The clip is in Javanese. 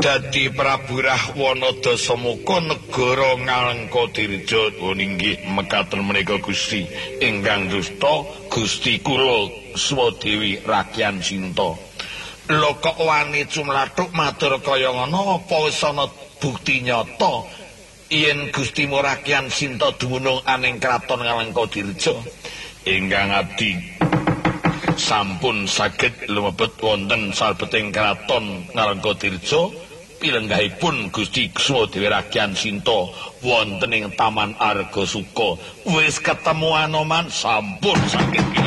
Dadi Prabu Rahwana Dasamuka negara Ngalengkadirja inggih mekaten menika Gusti ingkang dusta Gusti kula Swadewi Rakyan Sinta. Lho kok wani cumlathuk matur kaya ngono apa wis ana bukti nyata yen Gusti Rakyan Sinta dumunung aning kraton Ngalengkadirja? Ingkang abdi sampun saged lumebet wonten salebeting kraton Ngalengkadirja. Pilenggahipun Gusti Swadewi Rakyan Sinta wonten ing Taman Argasuka wis ketemu Anoman sampun saking